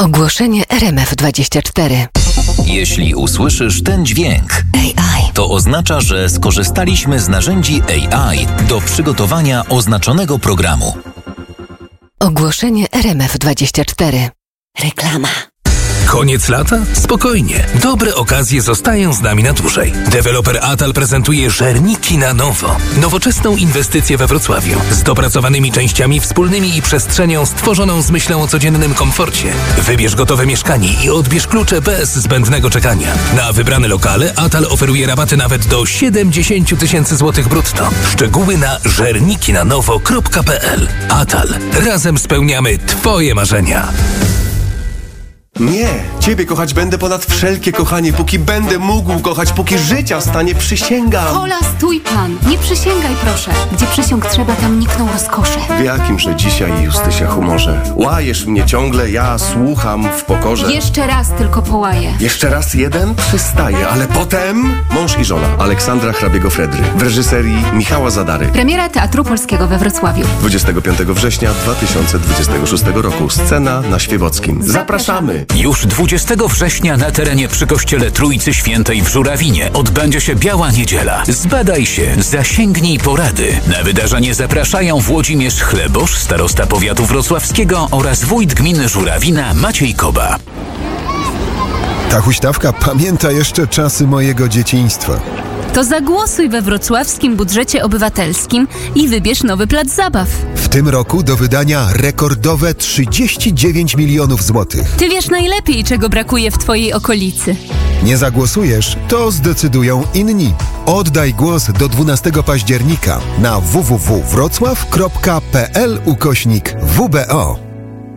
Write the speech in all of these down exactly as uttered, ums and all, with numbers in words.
Ogłoszenie R M F dwadzieścia cztery. Jeśli usłyszysz ten dźwięk, A I, to oznacza, że skorzystaliśmy z narzędzi A I do przygotowania oznaczonego programu. Ogłoszenie R M F dwadzieścia cztery. Reklama. Koniec lata? Spokojnie. Dobre okazje zostają z nami na dłużej. Deweloper Atal prezentuje Żerniki na nowo. Nowoczesną inwestycję we Wrocławiu. Z dopracowanymi częściami wspólnymi i przestrzenią stworzoną z myślą o codziennym komforcie. Wybierz gotowe mieszkanie i odbierz klucze bez zbędnego czekania. Na wybrane lokale Atal oferuje rabaty nawet do siedemdziesiąt tysięcy złotych brutto. Szczegóły na żernikinanowo kropka p l. Atal. Razem spełniamy Twoje marzenia. Nie, Ciebie kochać będę ponad wszelkie kochanie, póki będę mógł kochać, póki życia stanie, przysięgam. Hola, stój pan, nie przysięgaj proszę. Gdzie przysiąg trzeba, tam nikną rozkosze. W jakimże dzisiaj, Justysia, humorze? Łajesz mnie ciągle, ja słucham w pokorze. Jeszcze raz tylko połaję. Jeszcze raz jeden przystaje, ale potem mąż i żona Aleksandra Hrabiego-Fredry w reżyserii Michała Zadary. Premiera Teatru Polskiego we Wrocławiu. dwudziestego piątego września dwa tysiące dwudziestego szóstego roku. Scena na Świebockim. Zapraszamy! Już dwudziestego września na terenie przy kościele Trójcy Świętej w Żurawinie odbędzie się Biała Niedziela. Zbadaj się, zasięgnij porady. Na wydarzenie zapraszają Włodzimierz Chlebosz, starosta powiatu wrocławskiego oraz wójt gminy Żurawina Maciej Koba. Ta huśtawka pamięta jeszcze czasy mojego dzieciństwa. To zagłosuj we wrocławskim budżecie obywatelskim i wybierz nowy plac zabaw. W tym roku do wydania rekordowe trzydzieści dziewięć milionów złotych. Ty wiesz najlepiej, czego brakuje w twojej okolicy. Nie zagłosujesz, to zdecydują inni. Oddaj głos do dwunastego października na w w w kropka wrocław kropka p l ukośnik w b o.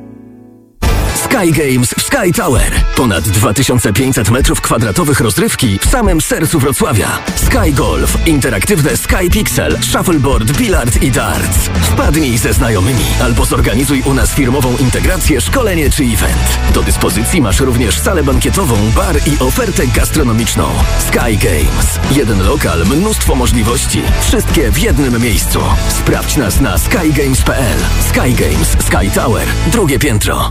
Sky Games w Sky Tower. Ponad dwa tysiące pięćset metrów kwadratowych rozrywki w samym sercu Wrocławia. Sky Golf, interaktywne Sky Pixel, shuffleboard, bilard i darts. Wpadnij ze znajomymi albo zorganizuj u nas firmową integrację, szkolenie czy event. Do dyspozycji masz również salę bankietową, bar i ofertę gastronomiczną. Sky Games. Jeden lokal, mnóstwo możliwości. Wszystkie w jednym miejscu. Sprawdź nas na sky games kropka p l. Sky Games, Sky Tower, drugie piętro.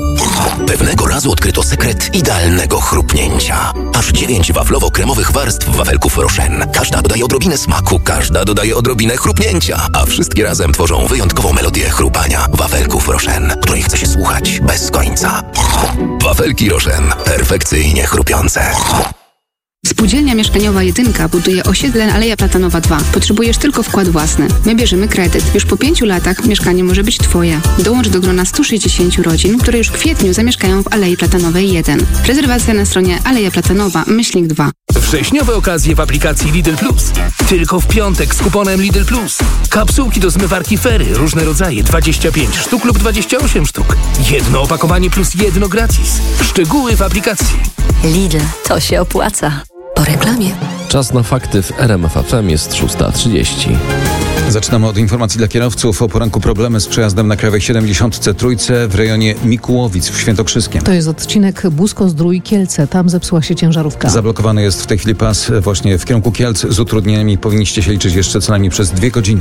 Pewnego razu odkryto sekret idealnego chrupnięcia. Aż dziewięć waflowo-kremowych warstw wafelków Rochen. Każda dodaje odrobinę smaku, każda dodaje odrobinę chrupnięcia, a wszystkie razem tworzą wyjątkową melodię chrupania wafelków Rochen, której chce się słuchać bez końca. Wafelki Rochen. Perfekcyjnie chrupiące. Spółdzielnia Mieszkaniowa Jedynka buduje osiedle Aleja Platanowa dwa. Potrzebujesz tylko wkład własny. My bierzemy kredyt. Już po pięciu latach mieszkanie może być Twoje. Dołącz do grona stu sześćdziesięciu rodzin, które już w kwietniu zamieszkają w Alei Platanowej jeden. Rezerwacja na stronie Aleja Platanowa, myślnik dwa. Wrześniowe okazje w aplikacji Lidl Plus. Tylko w piątek z kuponem Lidl Plus. Kapsułki do zmywarki Fery, różne rodzaje, dwadzieścia pięć sztuk lub dwadzieścia osiem sztuk. Jedno opakowanie plus jedno gratis. Szczegóły w aplikacji. Lidl, to się opłaca. Po reklamie. Czas na fakty w R M F F M jest szósta trzydzieści. Zaczynamy od informacji dla kierowców. O poranku problemy z przejazdem na Krajowej siedemdziesiątce Trójce w rejonie Mikułowic w Świętokrzyskiem. To jest odcinek Busko-Zdrój Kielce. Tam zepsuła się ciężarówka. Zablokowany jest w tej chwili pas właśnie w kierunku Kielc. Z utrudnieniami powinniście się liczyć jeszcze co najmniej przez dwie godziny.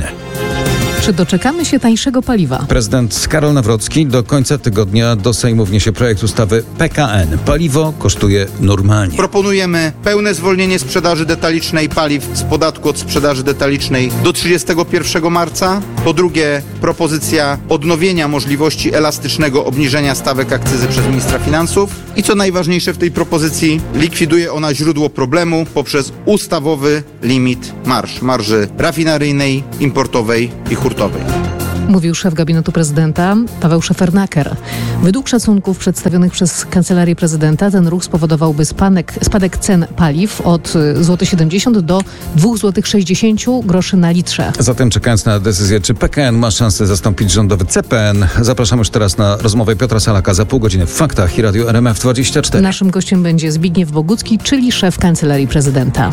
Czy doczekamy się tańszego paliwa? Prezydent Karol Nawrocki do końca tygodnia do Sejmu wniesie projekt ustawy P K N. Paliwo kosztuje normalnie. Proponujemy pełne zwolnienie sprzedaży detalicznej paliw z podatku od sprzedaży detalicznej do trzydziestego pierwszego marca. Po drugie, propozycja odnowienia możliwości elastycznego obniżenia stawek akcyzy przez ministra finansów. I co najważniejsze w tej propozycji, likwiduje ona źródło problemu poprzez ustawowy limit marż, marży rafineryjnej, importowej i hurtowej. Mówił szef gabinetu prezydenta Paweł Szefernaker. Według szacunków przedstawionych przez Kancelarię Prezydenta ten ruch spowodowałby spadek, spadek cen paliw od siedemdziesiąt złotych do dwa złote sześćdziesiąt groszy na litrze. Zatem czekając na decyzję, czy P K N ma szansę zastąpić rządowy C P N, zapraszam już teraz na rozmowę Piotra Salaka za pół godziny w Faktach i Radio R M F dwadzieścia cztery. Naszym gościem będzie Zbigniew Bogucki, czyli szef Kancelarii Prezydenta.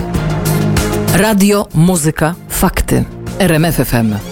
Radio, muzyka, fakty. R M F F M.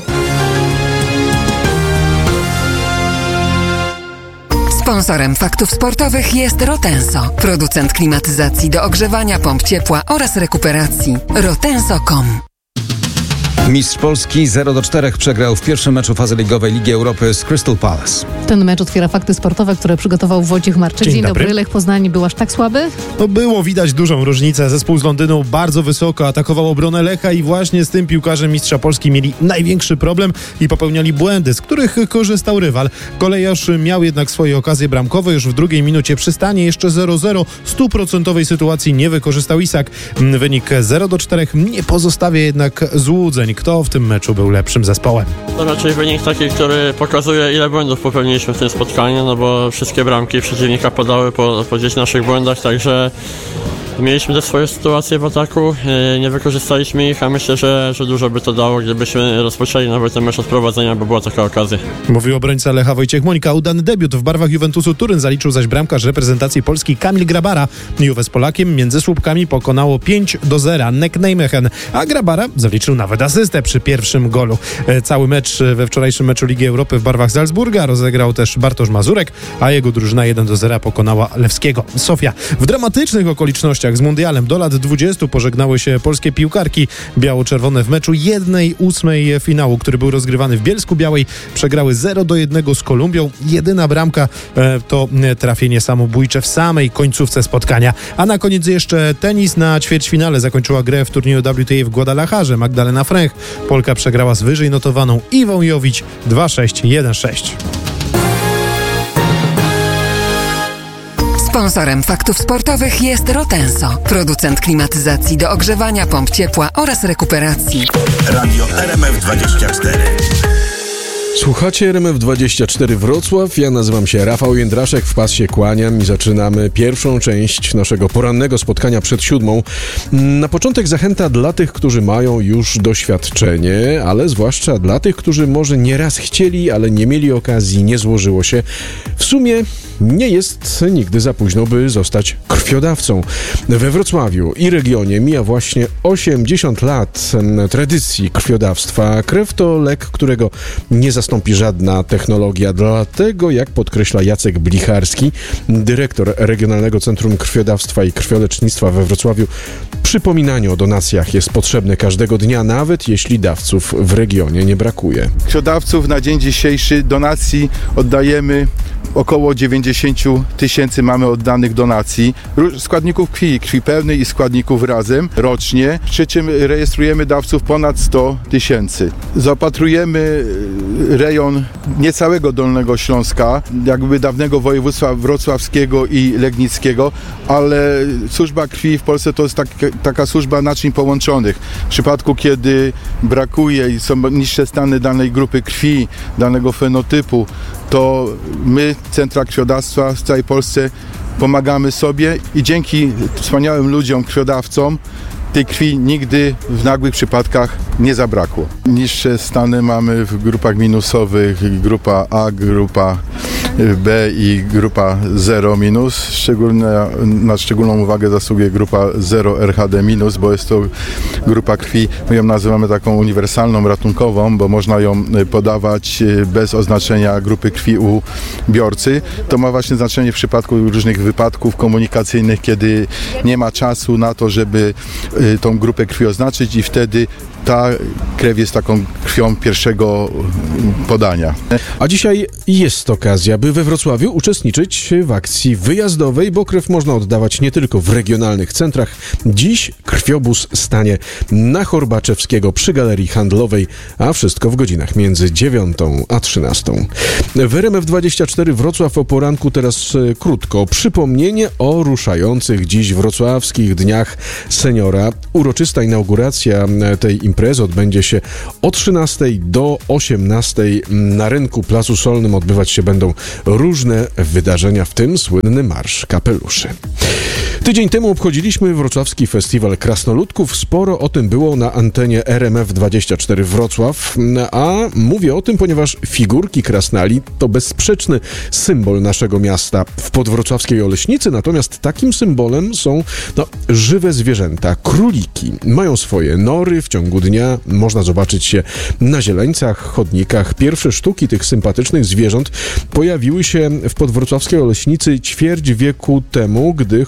Sponsorem faktów sportowych jest Rotenso, producent klimatyzacji do ogrzewania, pomp ciepła oraz rekuperacji. rotenso kropka com Mistrz Polski zero do czterech przegrał w pierwszym meczu fazy ligowej Ligi Europy z Crystal Palace. Ten mecz otwiera fakty sportowe, które przygotował Wojciech Marczyk. Dzień, Dzień dobry. dobry. Lech Poznań był aż tak słaby? No było widać dużą różnicę. Zespół z Londynu bardzo wysoko atakował obronę Lecha i właśnie z tym piłkarzem mistrza Polski mieli największy problem i popełniali błędy, z których korzystał rywal. Kolejarz miał jednak swoje okazje bramkowe. Już w drugiej minucie przy stanie jeszcze zero zero. Stuprocentowej sytuacji nie wykorzystał Isak. Wynik zero do czterech nie pozostawia jednak złudzeń. Kto w tym meczu był lepszym zespołem? To raczej wynik taki, który pokazuje, ile błędów popełniliśmy w tym spotkaniu, no bo wszystkie bramki przeciwnika podały po, po gdzieś naszych błędach, także mieliśmy te swoje sytuacje w ataku, nie wykorzystaliśmy ich, a myślę, że, że dużo by to dało, gdybyśmy rozpoczęli nawet ten mecz od prowadzenia, bo była taka okazja. Mówił obrońca Lecha Wojciech Mońka. Udany debiut w barwach Juventusu Turyn zaliczył zaś bramkarz reprezentacji Polski Kamil Grabara. Juve z Polakiem między słupkami pokonało pięć do zera Nek Nijmegen, a Grabara zaliczył nawet asystę przy pierwszym golu. Cały mecz we wczorajszym meczu Ligi Europy w barwach Salzburga rozegrał też Bartosz Mazurek, a jego drużyna jeden do zera pokonała Lewskiego. Sofia. W dramatycznych okolicznościach z mundialem do lat dwudziestu pożegnały się polskie piłkarki. Biało-czerwone w meczu jednej ósmej finału, który był rozgrywany w Bielsku Białej, przegrały zero do jednego z Kolumbią. Jedyna bramka e, to trafienie samobójcze w samej końcówce spotkania. A na koniec jeszcze tenis. Na ćwierćfinale zakończyła grę w turnieju W T A w Guadalajarze Magdalena Fręch. Polka przegrała z wyżej notowaną Iwą Jowić dwa sześć jeden sześć. Sponsorem faktów sportowych jest Rotenso, producent klimatyzacji do ogrzewania, pomp ciepła oraz rekuperacji. Radio R M F dwadzieścia cztery. Słuchacie R M F dwadzieścia cztery Wrocław, ja nazywam się Rafał Jędraszek, w pas się kłaniam i zaczynamy pierwszą część naszego porannego spotkania przed siódmą. Na początek zachęta dla tych, którzy mają już doświadczenie, ale zwłaszcza dla tych, którzy może nieraz chcieli, ale nie mieli okazji, nie złożyło się. W sumie nie jest nigdy za późno, by zostać krwiodawcą. We Wrocławiu i regionie mija właśnie osiemdziesiąt lat tradycji krwiodawstwa. Krew to lek, którego nie zastąpi żadna technologia. Dlatego, jak podkreśla Jacek Blicharski, dyrektor Regionalnego Centrum Krwiodawstwa i Krwiolecznictwa we Wrocławiu, przypominanie o donacjach jest potrzebne każdego dnia, nawet jeśli dawców w regionie nie brakuje. Krwiodawców na dzień dzisiejszy donacji oddajemy około dziewięćdziesiąt tysięcy mamy oddanych donacji, składników krwi, krwi pełnej i składników razem rocznie, przy czym rejestrujemy dawców ponad sto tysięcy. Zaopatrujemy rejon niecałego Dolnego Śląska, jakby dawnego województwa wrocławskiego i legnickiego, ale służba krwi w Polsce to jest tak, taka służba naczyń połączonych. W przypadku, kiedy brakuje i są niższe stany danej grupy krwi, danego fenotypu, to my, Centra Krwiodawstwa w całej Polsce, pomagamy sobie i dzięki wspaniałym ludziom, krwiodawcom, tej krwi nigdy w nagłych przypadkach nie zabrakło. Niższe stany mamy w grupach minusowych, grupa A, grupa B i grupa zero minus. Szczególne, na szczególną uwagę zasługuje grupa zero R H D minus, bo jest to grupa krwi, my ją nazywamy taką uniwersalną, ratunkową, bo można ją podawać bez oznaczenia grupy krwi u biorcy. To ma właśnie znaczenie w przypadku różnych wypadków komunikacyjnych, kiedy nie ma czasu na to, żeby tą grupę krwi oznaczyć i wtedy ta krew jest taką krwią pierwszego podania. A dzisiaj jest okazja, by we Wrocławiu uczestniczyć w akcji wyjazdowej, bo krew można oddawać nie tylko w regionalnych centrach. Dziś krwiobóz stanie na Horbaczewskiego przy Galerii Handlowej, a wszystko w godzinach między dziewiątą a trzynastą. W R M F dwadzieścia cztery Wrocław o poranku teraz krótko. Przypomnienie o ruszających dziś wrocławskich Dniach Seniora. Uroczysta inauguracja tej imprezy odbędzie się o trzynastej do osiemnastej. Na rynku Placu Solnym odbywać się będą różne wydarzenia, w tym słynny Marsz Kapeluszy. Tydzień temu obchodziliśmy Wrocławski Festiwal Krasnoludków. Sporo o tym było na antenie R M F dwadzieścia cztery Wrocław, a mówię o tym, ponieważ figurki krasnali to bezsprzeczny symbol naszego miasta w podwrocławskiej Oleśnicy, natomiast takim symbolem są no, żywe zwierzęta, króliki. Mają swoje nory, w ciągu dnia można zobaczyć się na zieleńcach, chodnikach. Pierwsze sztuki tych sympatycznych zwierząt pojawiły się w podwrocławskiej Oleśnicy ćwierć wieku temu, gdy hodowla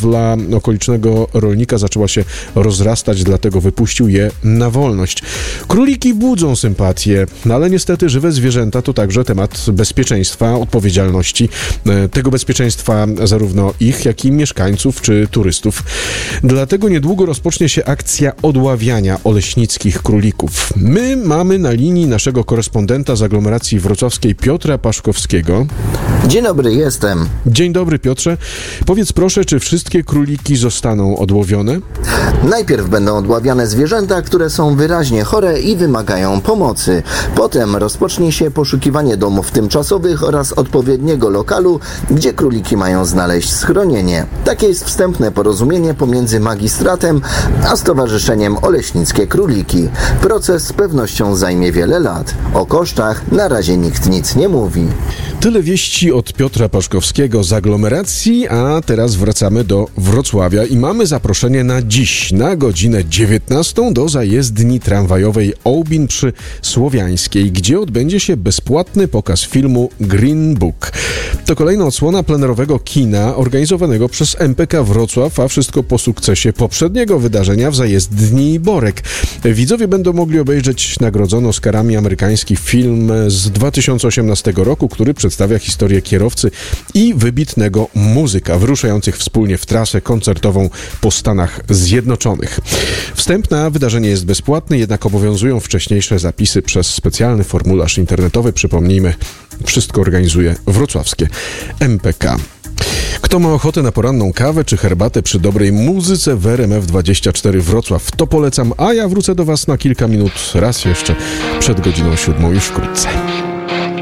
hodowla okolicznego rolnika zaczęła się rozrastać, dlatego wypuścił je na wolność. Króliki budzą sympatię, ale niestety żywe zwierzęta to także temat bezpieczeństwa, odpowiedzialności. Tego bezpieczeństwa zarówno ich, jak i mieszkańców czy turystów. Dlatego niedługo rozpocznie się akcja odławiania oleśnickich królików. My mamy na linii naszego korespondenta z aglomeracji wrocławskiej Piotra Paszkowskiego. Dzień dobry, jestem. Dzień dobry, Piotrze. Powiedz proszę, czy wszystkie króliki zostaną odłowione? Najpierw będą odławiane zwierzęta, które są wyraźnie chore i wymagają pomocy. Potem rozpocznie się poszukiwanie domów tymczasowych oraz odpowiedniego lokalu, gdzie króliki mają znaleźć schronienie. Takie jest wstępne porozumienie pomiędzy magistratem a Stowarzyszeniem Oleśnickie Króliki. Proces z pewnością zajmie wiele lat. O kosztach na razie nikt nic nie mówi. Tyle wieści od Piotra Paszkowskiego z aglomeracji, a teraz wracamy do Wrocławia i mamy zaproszenie na dziś, na godzinę dziewiętnastą do zajezdni tramwajowej Ołbin przy Słowiańskiej, gdzie odbędzie się bezpłatny pokaz filmu Green Book. To kolejna odsłona plenerowego kina organizowanego przez M P K Wrocław, a wszystko po sukcesie poprzedniego wydarzenia w zajezdni Borek. Widzowie będą mogli obejrzeć nagrodzony Oscarami amerykański film z dwa tysiące osiemnastego roku, który przedstawia historię kierowcy i wybitnego muzyka wyruszających wspólnie w trasę koncertową po Stanach Zjednoczonych. Wstęp na wydarzenie jest bezpłatny, jednak obowiązują wcześniejsze zapisy przez specjalny formularz internetowy. Przypomnijmy, wszystko organizuje wrocławskie M P K. Kto ma ochotę na poranną kawę czy herbatę przy dobrej muzyce w R M F dwadzieścia cztery Wrocław, to polecam, a ja wrócę do Was na kilka minut raz jeszcze przed godziną siódmą już wkrótce.